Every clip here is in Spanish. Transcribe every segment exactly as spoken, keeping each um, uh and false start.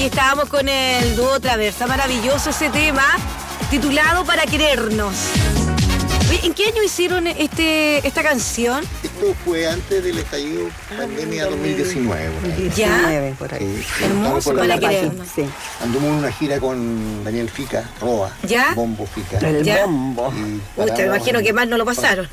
Oye, estábamos con el dúo Traversa, maravilloso ese tema, titulado Para Querernos. Oye, ¿en qué año hicieron este esta canción? Esto fue antes del estallido pandemia dos mil diecinueve. Por ahí. ¿Ya? Por ahí. Sí, sí, Hermoso, Para Para Querernos. Sí. Anduvimos en una gira con Daniel Fica, Roa, ¿Ya? Bombo Fica. El ¿Ya? bombo. Y Uy, te paramos imagino en- que más no lo pasaron.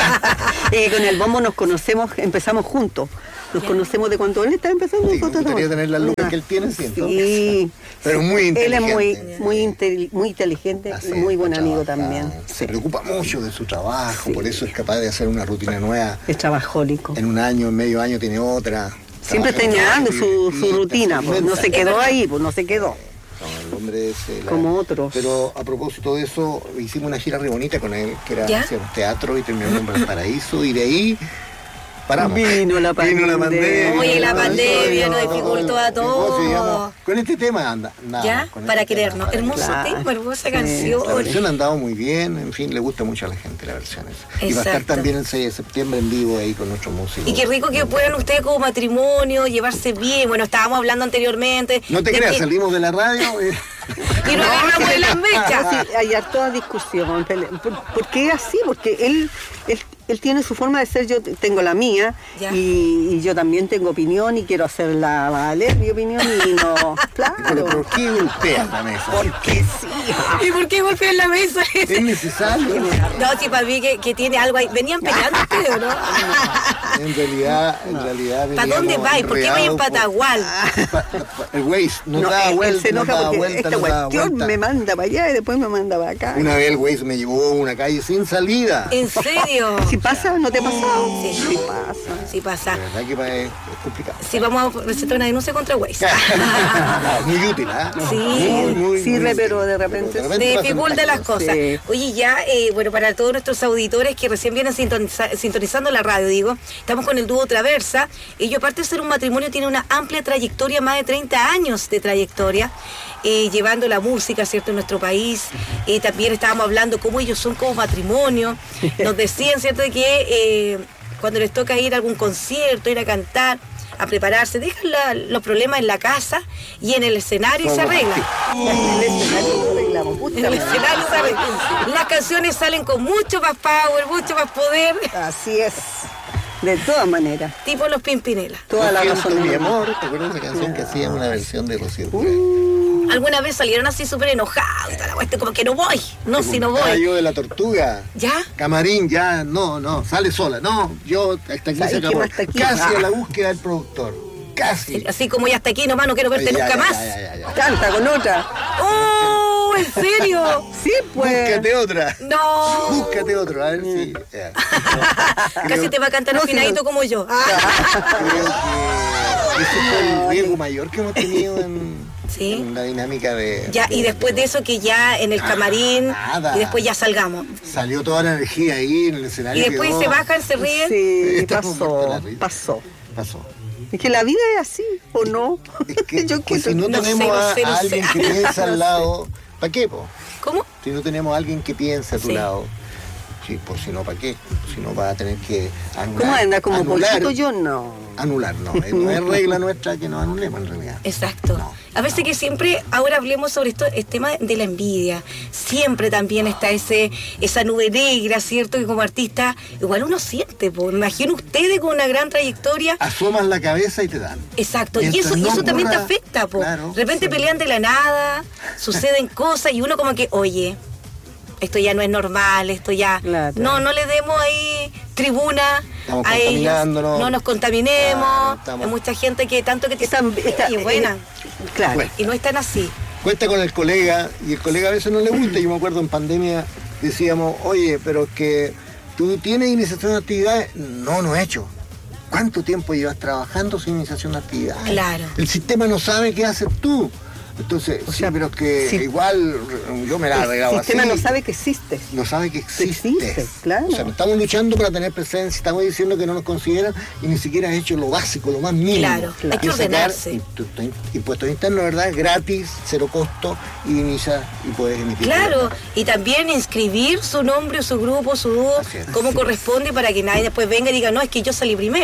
Eh, con el bombo nos conocemos, empezamos juntos. Nos Ya. conocemos de cuando él estaba empezando. Sí, me nosotros gustaría no. tener las lucas Ah, que él tiene, siento. Sí. Pero muy Él es inteligente. muy, muy, intel- muy inteligente Hace y muy buen mucho amigo trabajo. también. Se preocupa mucho de su trabajo, Sí. por eso es capaz de hacer una rutina nueva. Es trabajólico. En un año, en medio año tiene otra. Siempre está Trabaja innovando en su, su fiestas, rutina, se pues, no inventa. se quedó ahí, pues no se quedó. No, el hombre es eh, la- Como otros. Pero a propósito de eso, hicimos una gira re bonita con él, que era ¿Ya? hacíamos teatro y terminamos en Valparaíso, y de ahí paramos. Vino la Vino la pandemia. pandemia. Oye, la Todo, pandemia todo, nos todo, dificultó a el negocio, todos. digamos, con este tema anda, andamos, ¿Ya? con Para este tema, Querernos. para Hermoso Claro. tema, hermosa Sí. canción. La versión ha andado muy bien, en fin, le gusta mucho a la gente la versión esa. Y va a estar Exacto. también el seis de septiembre en vivo ahí con nuestros músicos. Y qué rico que puedan ustedes como matrimonio llevarse bien. Bueno, estábamos hablando anteriormente. No te de creas, que- salimos de la radio. eh, Y nos agarramos de las mechas. Sí, hay harta discusión. pele- por- ¿Por qué es así? Porque él, él, él tiene su forma de ser, yo tengo la mía, Ya. y, y yo también tengo opinión y quiero hacerla valer mi opinión y no. Pero Claro. ¿por qué golpeas la mesa? Porque sí. ¿Y por qué golpean la mesa? Es necesario. No, sí, para mí que, que tiene algo ahí. ¿Venían peleando ustedes o no? En realidad, en realidad. ¿Para dónde veníamos vais? ¿Por qué vais en enredados por- Patagual? Pa- pa- El Waze nos No, daba él- él vuelta, se nos enoja daba porque vuelta, esta nos daba cuestión vuelta. me manda para allá y después me manda para acá. Una vez el Waze me llevó a una calle sin salida. ¿En serio? Si pasa, ¿no te ha pasado? Sí. Sí pasa. Sí pasa. La verdad que pa- es, es complicado. Sí, vamos a presentar una denuncia contra Waze. Muy útil, ¿ah? Sí. Muy, muy, Sirve, muy pero útil. de repente Pero Te pasan dificulta estas las cosas. Sí. Oye, ya, eh, bueno, para todos nuestros auditores que recién vienen sintoniza- sintonizando la radio, digo, estamos con el dúo Traversa. Ellos, aparte de ser un matrimonio, tienen una amplia trayectoria, más de treinta años de trayectoria, eh, llevando la música, ¿cierto?, en nuestro país. Eh, también estábamos hablando cómo ellos son como matrimonio. Nos decían, ¿cierto?, de que eh, cuando les toca ir a algún concierto, ir a cantar, a prepararse, dejan la- los problemas en la casa y en el escenario y se arreglan. En el escenario lo arreglamos, puta En el madre. escenario se arreglan. Las canciones salen con mucho más power, mucho más poder, Así es. De todas maneras. tipo los Pimpinela. Toda la Lo razón. siento, mi amor, ¿te acuerdas de esa canción que hacíamos una versión de Rocío Durcal? Alguna vez salieron así súper enojados, y toda la cuestión, como que no voy, no, si no Ah, voy. yo de la tortuga. ¿Ya? Camarín, ya, no, no, sale sola. No, yo hasta aquí ¿Sabes se qué acabó. más está aquí? Casi Ah. a la búsqueda del productor. Casi. Así como ya hasta aquí nomás, no quiero verte Ya, nunca ya, más. ya, ya, ya, ya. Canta con otra. ¡Oh! ¿En serio? Sí, pues. Búscate otra. No. Búscate otro, a ver si. ya. Casi te va a cantar No, si afinadito no- como yo. Creo que ese fue el riesgo mayor que hemos tenido en, Sí. en la dinámica de. Ya, y después de eso que ya en el camarín, nada. y después ya salgamos. Salió toda la energía ahí en el escenario. Y después quedó- se bajan, se ríen. Sí, Estamos muertos de la pasó. risa. Pasó. Pasó. Es que la vida es así, ¿o no? Es que, Yo que que si no, no tenemos sé, no a, sé, no a alguien sé. que piensa No al sé. lado, ¿para qué, po? ¿Cómo? Si no tenemos a alguien que piense a tu Sí. lado, sí, pues si no, ¿para qué? Si no, vas a tener que anular. ¿Cómo anda? ¿Como anular, pollito yo? No. Anular, no. eh, No es regla nuestra que nos anulemos en realidad. Exacto. No, A veces que siempre, ahora hablemos sobre esto, el tema de la envidia. Siempre también está ese esa nube negra, ¿cierto? Que como artista, igual uno siente, pues. Me imagino ustedes con una gran trayectoria. Asomas la cabeza y te dan. Exacto, y Mientras eso, y no eso también te ocurra- afecta, po. Claro, De repente sí. pelean de la nada, suceden cosas y uno como que, oye, esto ya no es normal, esto ya... Claro. No, no le demos ahí tribuna Estamos a ellos, contaminándonos. no nos contaminemos. Claro, estamos- Hay mucha gente que tanto que te... Está- está- y buena, Claro. Bueno. y no es tan así. Cuenta con el colega y el colega a veces no le gusta. Yo me acuerdo en pandemia decíamos, oye, pero es que tú tienes iniciación de actividades. No, no he hecho. ¿Cuánto tiempo llevas trabajando sin iniciación de actividades? Claro. El sistema no sabe qué haces tú. Entonces, O sí, sea, pero es que si- igual yo me la he El arreglado sistema así. no sabe que existes. No sabe que existes. existe, claro. O sea, estamos luchando para tener presencia, estamos diciendo que no nos consideran y ni siquiera has hecho lo básico, lo más mínimo. Claro, hay que es sacar ordenarse. impuestos impuestos internos, ¿verdad? Gratis, cero costo, y inicia y puedes emitir. Claro, y también inscribir su nombre, o su grupo, su dúo, Así es. como Así corresponde para que nadie después venga y diga, no, es que yo salí primero.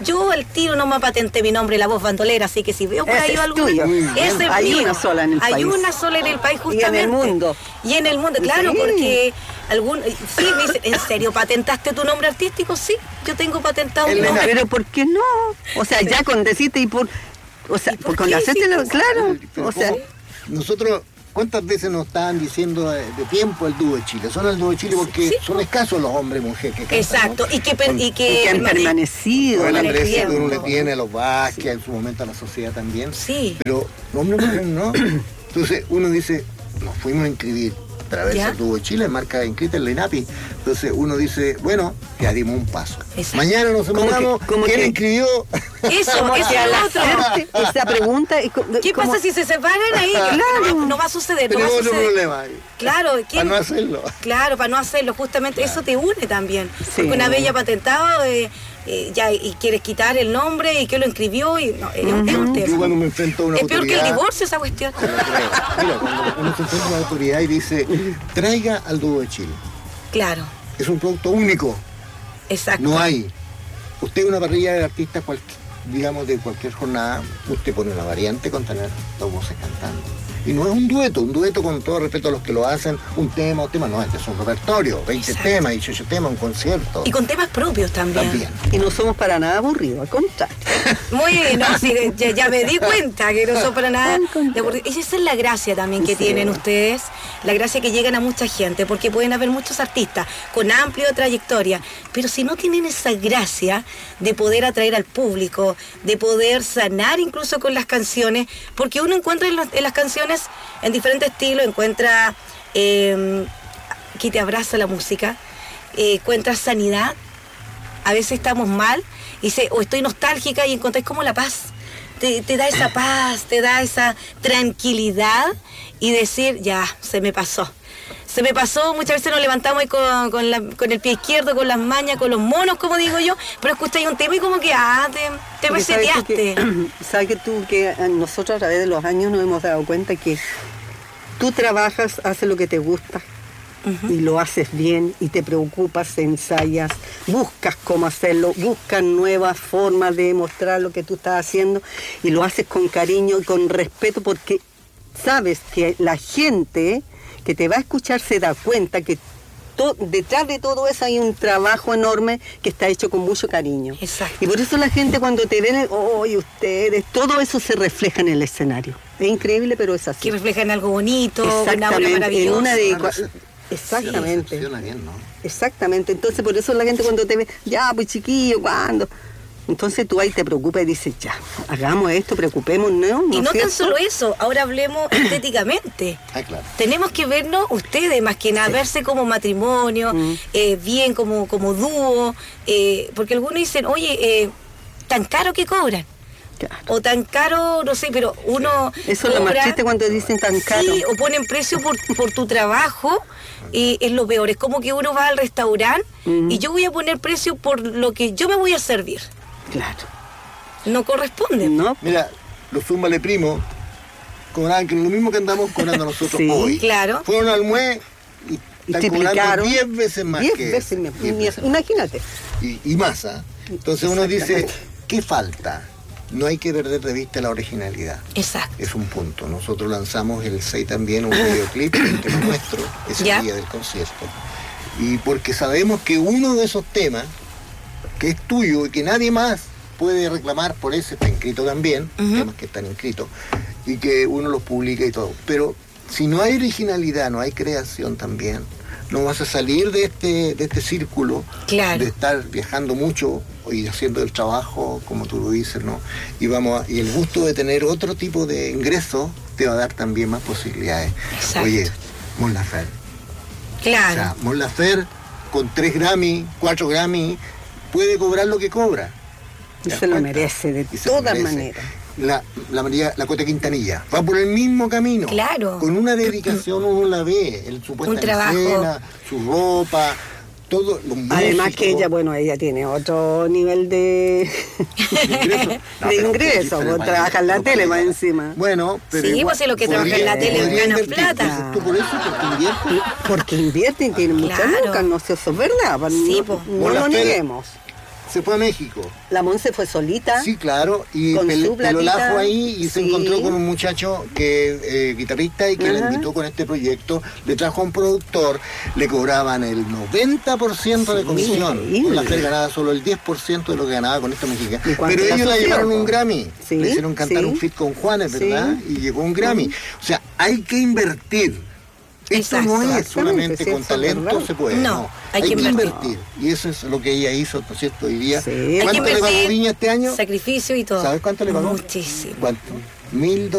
Yo al tiro no me patenté mi nombre, La Voz Bandolera, así que si veo por ahí Ese es algo... tuyo. Ese es Hay mío. una sola en el Hay país. una sola en el país, Y en el justamente. mundo. Y en el mundo, claro, Sí. porque algún... Sí, me dicen, ¿en serio patentaste tu nombre artístico? Sí, yo tengo patentado El mi Lena- nombre. Pero ¿por qué no? O sea, ya con decirte y por... O sea, ¿Y por por con qué? hacerte, Sí, lo- pues, claro. Pero O sea, ¿cómo? Nosotros, ¿cuántas veces nos estaban diciendo de, de tiempo el dúo de Chile? Son el dúo de Chile porque Sí. son escasos los hombres y mujeres que cantan. Exacto, ¿no? y que... per- Con- Y y que que han permanecido. Con Con el Andrés tiempo. uno le tiene a los Vázquez, en su momento a la sociedad también. Sí. Pero hombre y mujer no. Entonces uno dice, nos fuimos a inscribir a través ¿Ya? del Dúo de Chile, marca inscrita en la INAPI. Entonces uno dice, bueno, ya dimos un paso. Exacto. Mañana nos ¿Cómo sembramos, que- cómo ¿quién que- inscribió? Eso, Como eso que es al lo otro. hacerte esa pregunta... y co- ¿Qué como- pasa si se separan ahí? Claro. No, no va a suceder, no va a Tenemos otro suceder. problema ahí. Claro, Para ¿quién- no hacerlo. Claro, para no hacerlo, justamente eso te une también. Sí. Porque una vez ya patentado, eh, eh, ya y quieres quitar el nombre y que lo inscribió, y no, es, un- es un Yo tema. cuando me enfrento a una Es peor que el autoridad... divorcio esa cuestión. No creo. Mira, cuando uno se enfrenta a una autoridad y dice, traiga al Dúo de Chile. Claro, Es un producto único, exacto. no hay. Usted una parrilla de artistas, cual- digamos, de cualquier jornada, usted pone una variante con tener dos voces cantando. Y no es un dueto, un dueto con todo respeto a los que lo hacen, un tema, un tema, no, este es un repertorio, veinte Exacto. temas, dieciocho temas, un concierto. Y con temas propios también. También. Y no somos para nada aburridos, al contrario. Muy bien, no, sí, ya, ya me di cuenta que no son para nada Al contrario. de aburrido. Y esa es la gracia también que Sí. tienen ustedes, la gracia que llegan a mucha gente, porque pueden haber muchos artistas con amplia trayectoria, pero si no tienen esa gracia de poder atraer al público, de poder sanar incluso con las canciones, porque uno encuentra en, los- en las canciones en diferentes estilos, encuentra eh, que te abraza la música, eh, encuentras sanidad. A veces estamos mal y dice, o estoy nostálgica y encontráis como la paz. Te, te da esa paz, te da esa tranquilidad y decir, ya, se me pasó. Se me pasó, muchas veces nos levantamos ahí con, con, la- con el pie izquierdo, con las mañas, con los monos, como digo yo, pero escucháis un tema y como que, ah, te, te Porque sabes tú reseteaste. que- Sabes que tú, que a nosotros a través de los años nos hemos dado cuenta que tú trabajas, haces lo que te gusta Ujú. y lo haces bien y te preocupas, ensayas, buscas cómo hacerlo, buscas nuevas formas de mostrar lo que tú estás haciendo y lo haces con cariño y con respeto porque sabes que la gente que te va a escuchar se da cuenta que to- detrás de todo eso hay un trabajo enorme que está hecho con mucho cariño. Exacto. Y por eso la gente cuando te ven, oye, ustedes, todo eso se refleja en el escenario. Es increíble, pero es así. Que reflejan algo bonito, una obra Exactamente, en maravillosa. una de... Claro, sí. Exactamente. Funciona bien, ¿no? Exactamente, entonces por eso la gente cuando te ve, ya, pues chiquillo, ¿cuándo? Entonces tú ahí te preocupas y dices, ya, hagamos esto, preocupémonos, ¿no? Y es no tan cierto? solo eso, ahora hablemos estéticamente. Ah, claro. Tenemos que vernos ustedes, más que nada, verse como matrimonio, Mm. eh, bien como, como dúo, eh, porque algunos dicen, oye, eh, tan caro que cobran, Claro. o tan caro, no sé, pero uno Eso es lo más cobra- triste cuando dicen tan caro. Sí, o ponen precio por, por tu trabajo, y es lo peor, es como que uno va al restaurante Mm. y yo voy a poner precio por lo que yo me voy a servir. Claro. No corresponde. ¿No? Mira, los Zumbale Primo cobraban que lo mismo que andamos cobrando nosotros Sí, hoy. claro. Fueron al M U E y Y están triplicaron. cobrando diez veces más Diez que veces eso. más. diez Mi- veces. Imagínate. Y, y más, ¿ah? Entonces uno dice, Exactamente. ¿qué falta? No hay que perder de vista la originalidad. Exacto. Es un punto. Nosotros lanzamos el seis también, un videoclip, un tema nuestro, ese Ya. día del concierto. Y porque sabemos que uno de esos temas, que es tuyo y que nadie más puede reclamar por ese, está inscrito también, Ujú. temas que están inscritos, y que uno los publica y todo. Pero si no hay originalidad, no hay creación también, no vas a salir de este, de este círculo Claro. de estar viajando mucho y haciendo el trabajo, como tú lo dices, ¿no? Y vamos a- y el gusto de tener otro tipo de ingresos te va a dar también más posibilidades. Exacto. Oye, Mon Laferte. O Claro. sea, Mon Laferte con tres Grammy, cuatro Grammy, puede cobrar lo que cobra. Y ¿Te das se lo cuenta? merece de Y se lo todas merece. maneras. La, la María, la Cota Quintanilla, va por el mismo camino. Claro. Con una dedicación uno la ve, el su puesta Un en trabajo. escena, su ropa, todo lo Además músico. que ella, bueno, ella tiene otro nivel de, ingreso. No, de pero- ingreso, pero- pues, trabaja en la pero- tele más encima. Bueno, pero Sí, igual pues, si lo que trabaja en la tele podría gana invertir. plata. Dices tú por eso, porque invierte. Porque invierte y tiene muchas Claro. lucas, no sé, eso es verdad, pues, Sí, no, pues. no Por lo las teles. nieguemos. se fue a México. La Monse fue solita. Sí, claro, y Con pel- su peló el platita. ajo ahí y se Sí. encontró con un muchacho que eh, guitarrista y que Ajá. le invitó con este proyecto, le trajo a un productor, le cobraban el noventa por ciento de Sí, comisión, increíble. con la Fer ganaba solo el diez por ciento de lo que ganaba con esta mexicana. ¿Y cuánto Pero la ellos la sufrió, llevaron po? un Grammy, Sí, le hicieron cantar sí. un feat con Juanes, ¿verdad? Sí. Y llegó un Grammy. O sea, hay que invertir. Esto Exacto. no es Exactamente, solamente sí, con eso es talento verdad. se puede, No, no, hay hay, que que invertir. invertir. Y eso es lo que ella hizo, ¿no es cierto? Hoy día. Sí. Hay que ¿Cuánto le pagó invertir, Viña este año? Sacrificio y todo. ¿Sabes cuánto le pagó? Muchísimo. ¿Cuánto? Mil